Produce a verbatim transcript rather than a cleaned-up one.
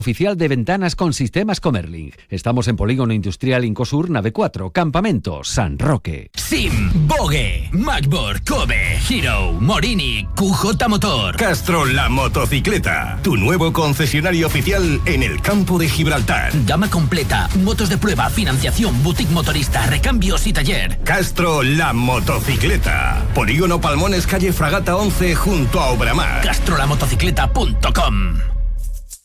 Oficial de ventanas con sistemas Comerlin. Estamos en Polígono Industrial Incosur, nave cuatro, Campamento, San Roque. Sim, Vogue, Macboard, Kobe, Hero, Morini, Q J Motor. Castro la motocicleta, tu nuevo concesionario oficial en el campo de Gibraltar. Gama completa, motos de prueba, financiación, boutique motorista, recambios y taller. Castro la motocicleta. Polígono Palmones, calle Fragata once, junto a Obramar. Castro la motocicleta punto com.